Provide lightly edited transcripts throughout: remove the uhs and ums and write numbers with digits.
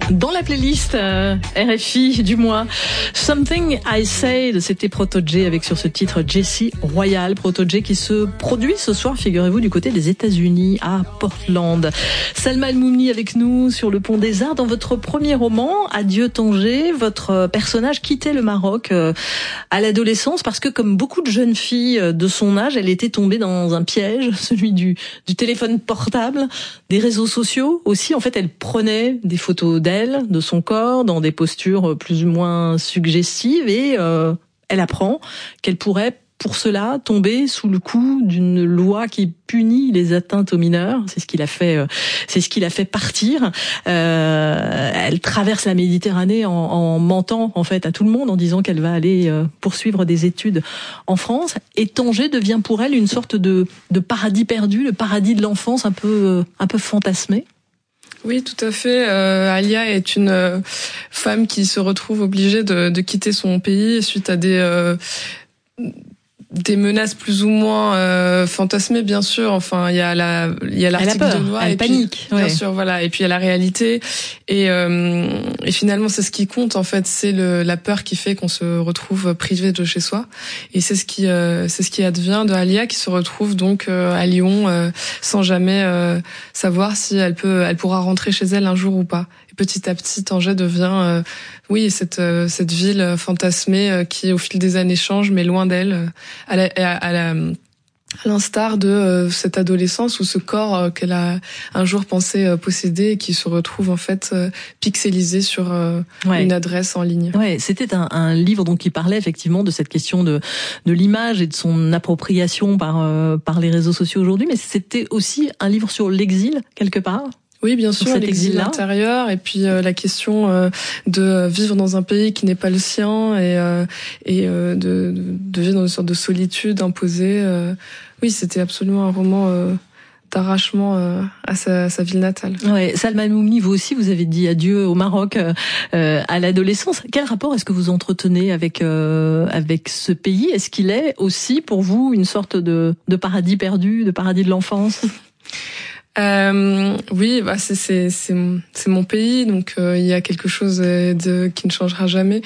Dans la playlist RFI du mois, Something I Said, c'était Proto-J avec sur ce titre Jessie Royal. Proto-J qui se produit ce soir, figurez-vous, du côté des États-Unis à Portland. Salma El-Moumni avec nous sur le Pont des Arts. Dans votre premier roman, Adieu Tanger, votre personnage quittait le Maroc à l'adolescence parce que, comme beaucoup de jeunes filles de son âge, elle était tombée dans un piège, celui du téléphone portable, des réseaux sociaux aussi. En fait, elle prenait des photos d'elle, de son corps, dans des postures plus ou moins suggestives, et elle apprend qu'elle pourrait pour cela tomber sous le coup d'une loi qui punit les atteintes aux mineurs. C'est ce qui l'a fait partir. Elle traverse la Méditerranée en mentant en fait à tout le monde, en disant qu'elle va aller poursuivre des études en France. Et Tanger devient pour elle une sorte de paradis perdu, le paradis de l'enfance un peu fantasmé. Oui, tout à fait. Alia est une femme qui se retrouve obligée de quitter son pays suite à des menaces plus ou moins fantasmées, bien sûr. Enfin, il y a l'article de loi, elle panique, bien sûr, voilà. Et puis il y a la réalité. Et finalement, c'est ce qui compte en fait. C'est la peur qui fait qu'on se retrouve privé de chez soi. Et c'est ce qui advient de Alia, qui se retrouve donc à Lyon sans jamais savoir si elle pourra rentrer chez elle un jour ou pas. Et petit à petit, Tanger devient cette ville fantasmée qui au fil des années change, mais loin d'elle, à l'instar de cette adolescence ou ce corps qu'elle a un jour pensé posséder et qui se retrouve en fait pixelisé sur une adresse en ligne. Ouais, c'était un livre donc qui parlait effectivement de cette question de l'image et de son appropriation par les réseaux sociaux aujourd'hui, mais c'était aussi un livre sur l'exil quelque part. Oui, bien sûr, l'exil intérieur, et puis la question de vivre dans un pays qui n'est pas le sien et de vivre dans une sorte de solitude imposée. Oui, c'était absolument un roman d'arrachement à sa ville natale. Ouais, Salma El-Moumni, vous aussi, vous avez dit adieu au Maroc à l'adolescence. Quel rapport est-ce que vous entretenez avec ce pays ? Est-ce qu'il est aussi pour vous une sorte de paradis perdu, de paradis de l'enfance ? Oui, c'est mon pays, donc il y a quelque chose qui ne changera jamais.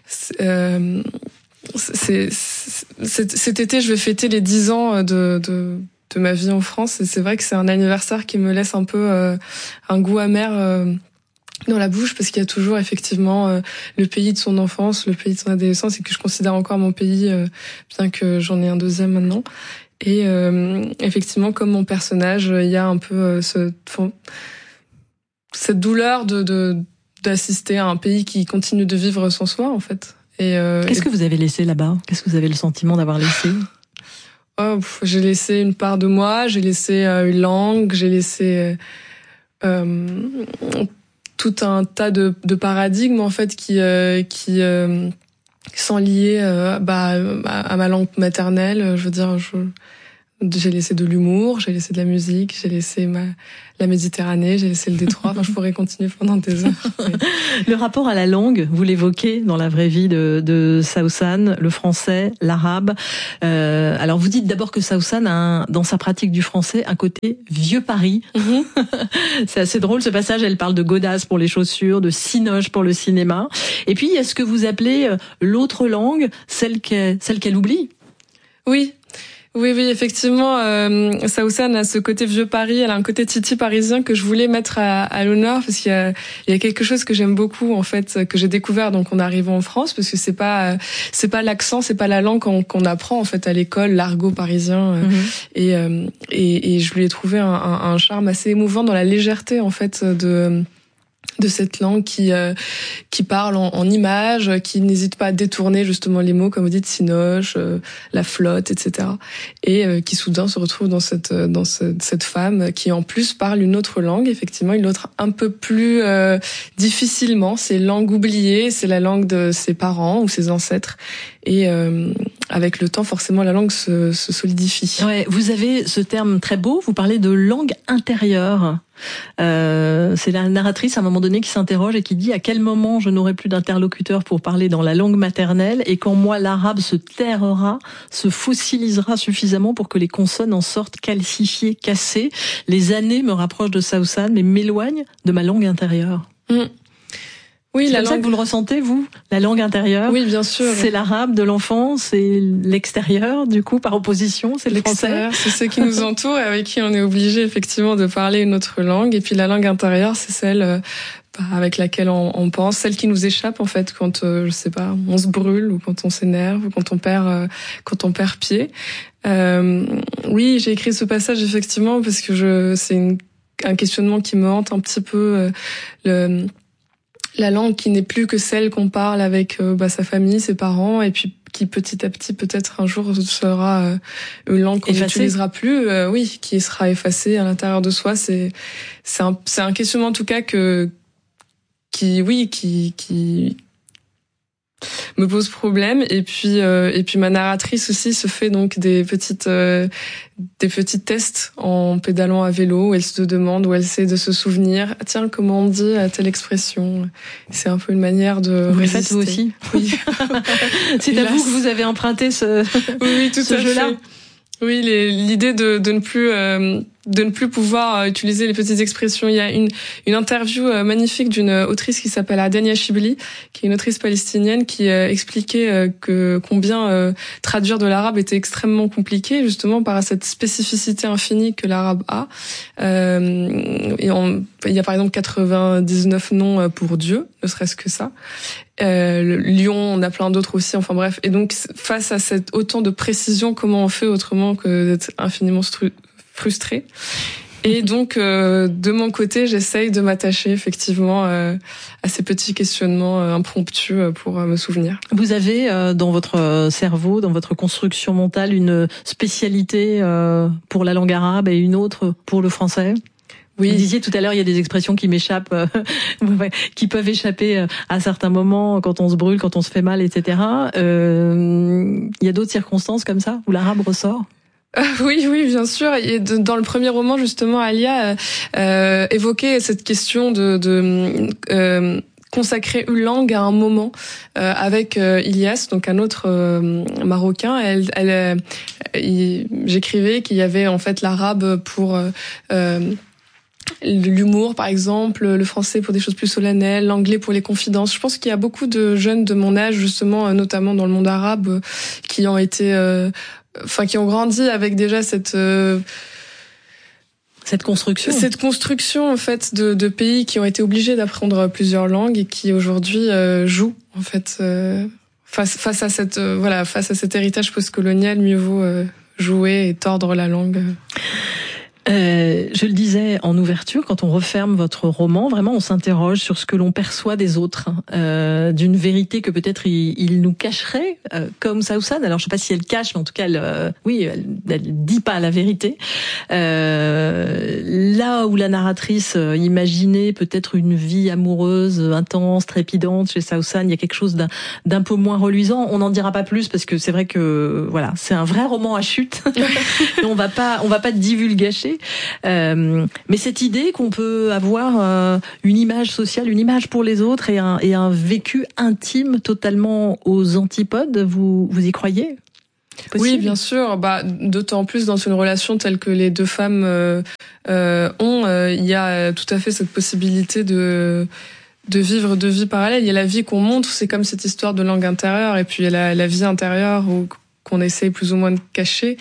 Cet été, je vais fêter les 10 ans de ma vie en France, et c'est vrai que c'est un anniversaire qui me laisse un peu un goût amer dans la bouche, parce qu'il y a toujours effectivement le pays de son enfance, le pays de son adolescence, et que je considère encore mon pays, bien que j'en ai un deuxième maintenant. Et effectivement, comme mon personnage, il y a un peu cette douleur d'assister à un pays qui continue de vivre sans soi, en fait. Qu'est-ce que vous avez laissé là-bas ? Qu'est-ce que vous avez le sentiment d'avoir laissé ? J'ai laissé une part de moi, j'ai laissé une langue, j'ai laissé tout un tas de paradigmes, en fait, qui sont liés à ma langue maternelle. Je veux dire, j'ai laissé de l'humour, j'ai laissé de la musique, j'ai laissé la Méditerranée, j'ai laissé le détroit. Enfin, je pourrais continuer pendant des heures. Mais... Le rapport à la langue, vous l'évoquez dans la vraie vie de Saoussan, le français, l'arabe. Alors, vous dites d'abord que Saoussan a dans sa pratique du français un côté vieux Paris. C'est assez drôle ce passage. Elle parle de godasses pour les chaussures, de cinoche pour le cinéma. Et puis, il y a ce que vous appelez l'autre langue, celle qu'elle oublie. Oui, effectivement, Saoussan a ce côté vieux Paris, elle a un côté titi parisien que je voulais mettre à l'honneur, parce qu'il y a quelque chose que j'aime beaucoup, en fait, que j'ai découvert donc en arrivant en France, parce que c'est pas l'accent, c'est pas la langue qu'on apprend en fait à l'école, l'argot parisien, et je lui ai trouvé un charme assez émouvant dans la légèreté en fait de cette langue qui parle en images, qui n'hésite pas à détourner justement les mots, comme vous dites, cinoche, la flotte, etc. Et qui soudain se retrouve dans cette femme qui en plus parle une autre langue, effectivement, une autre un peu plus difficilement. C'est langue oubliée, c'est la langue de ses parents ou ses ancêtres. Et avec le temps, forcément, la langue se solidifie. Ouais, vous avez ce terme très beau, vous parlez de langue intérieure. C'est la narratrice à un moment donné qui s'interroge et qui dit: à quel moment je n'aurai plus d'interlocuteur pour parler dans la langue maternelle, et quand moi l'arabe se terrera, se fossilisera suffisamment pour que les consonnes en sortent calcifiées, cassées. Les années me rapprochent de Saoussan mais m'éloignent de ma langue intérieure. Oui, c'est comme ça que vous le ressentez, vous, la langue intérieure. Oui, bien sûr. C'est l'arabe de l'enfant, c'est l'extérieur, du coup, par opposition, c'est le français. C'est ceux qui nous entourent et avec qui on est obligé effectivement de parler une autre langue. Et puis la langue intérieure, c'est celle avec laquelle on pense, celle qui nous échappe en fait quand je sais pas, on se brûle ou quand on s'énerve ou quand on perd pied. Oui, j'ai écrit ce passage effectivement parce que c'est un questionnement qui me hante un petit peu, la langue qui n'est plus que celle qu'on parle avec sa famille, ses parents, et puis qui petit à petit peut-être un jour sera une langue qu'on n'utilisera plus, qui sera effacée à l'intérieur de soi. C'est un questionnement en tout cas qui me pose problème. Et puis ma narratrice aussi se fait donc des petits tests en pédalant à vélo où elle se demande, où elle essaie de se souvenir, tiens, comment on dit telle expression. C'est un peu une manière de vous résister. Le faites vous aussi? Oui. C'est à vous que vous avez emprunté ce jeu-là. Oui, l'idée de ne plus pouvoir utiliser les petites expressions. Il y a une interview magnifique d'une autrice qui s'appelle Adania Shibli, qui est une autrice palestinienne, qui expliquait que combien traduire de l'arabe était extrêmement compliqué, justement par cette spécificité infinie que l'arabe a. Il y a par exemple 99 noms pour Dieu, ne serait-ce que ça. Le lion, on a plein d'autres aussi, enfin bref. Et donc, face à autant de précision, comment on fait autrement que d'être infiniment frustré? Et donc, de mon côté, j'essaye de m'attacher effectivement à ces petits questionnements impromptus pour me souvenir. Vous avez dans votre cerveau, dans votre construction mentale, une spécialité pour la langue arabe et une autre pour le français? Oui. Vous disiez tout à l'heure, il y a des expressions qui m'échappent, qui peuvent échapper à certains moments, quand on se brûle, quand on se fait mal, etc. Il y a d'autres circonstances comme ça où l'arabe ressort? Oui, bien sûr. Et dans le premier roman, justement, Alia évoquait cette question de consacrer une langue à un moment avec Ilyas, donc un autre Marocain. J'écrivais qu'il y avait en fait l'arabe pour l'humour, par exemple, le français pour des choses plus solennelles, l'anglais pour les confidences. Je pense qu'il y a beaucoup de jeunes de mon âge, justement, notamment dans le monde arabe, qui ont été, qui ont grandi avec déjà cette construction en fait de pays qui ont été obligés d'apprendre plusieurs langues et qui aujourd'hui jouent en fait face à cet héritage postcolonial. Mieux vaut jouer et tordre la langue. Je le disais en ouverture, quand on referme votre roman, vraiment on s'interroge sur ce que l'on perçoit des autres, d'une vérité que peut-être il nous cacherait, comme Saousan. Alors je sais pas si elle cache, mais en tout cas elle dit pas la vérité. Là où la narratrice imaginait peut-être une vie amoureuse intense, trépidante chez Saousan, il y a quelque chose d'un peu moins reluisant. On n'en dira pas plus parce que c'est vrai que voilà, c'est un vrai roman à chute. on va pas divulgacher. Mais cette idée qu'on peut avoir une image sociale, une image pour les autres et un vécu intime totalement aux antipodes, vous y croyez? Oui, bien sûr. D'autant plus dans une relation telle que les deux femmes ont, il y a tout à fait cette possibilité de vivre deux vies parallèles. Il y a la vie qu'on montre, c'est comme cette histoire de langue intérieure, et puis il y a la vie intérieure qu'on essaie plus ou moins de cacher.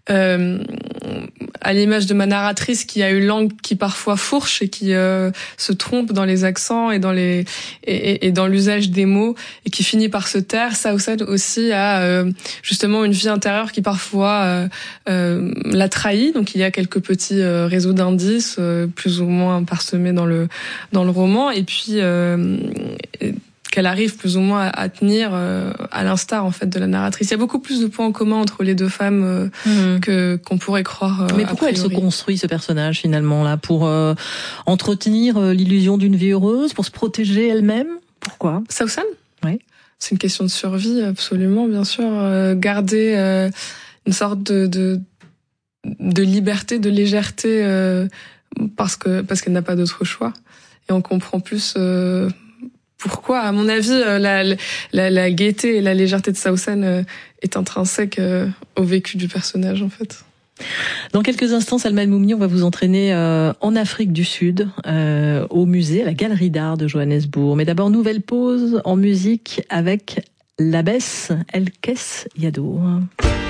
À l'image de ma narratrice qui a une langue qui parfois fourche et qui se trompe dans les accents et dans l'usage des mots et qui finit par se taire, Saousan aussi a justement une vie intérieure qui parfois la trahit. Donc il y a quelques petits réseaux d'indices plus ou moins parsemés dans le roman, et puis qu'elle arrive plus ou moins à tenir à l'instar en fait de la narratrice. Il y a beaucoup plus de points en commun entre les deux femmes qu'on pourrait croire. Mais pourquoi elle se construit ce personnage finalement là, pour entretenir l'illusion d'une vie heureuse, pour se protéger elle-même? Pourquoi? Saousan? Oui. C'est une question de survie, absolument, bien sûr. Garder une sorte de liberté, de légèreté, parce qu'elle n'a pas d'autre choix. Et on comprend plus pourquoi. À mon avis, la gaieté et la légèreté de Saousan est intrinsèque au vécu du personnage, en fait. Dans quelques instants, Salma El Moumni, on va vous entraîner en Afrique du Sud, au musée, à la Galerie d'Art de Johannesburg. Mais d'abord, nouvelle pause en musique avec l'Abbesse El Kess Yado.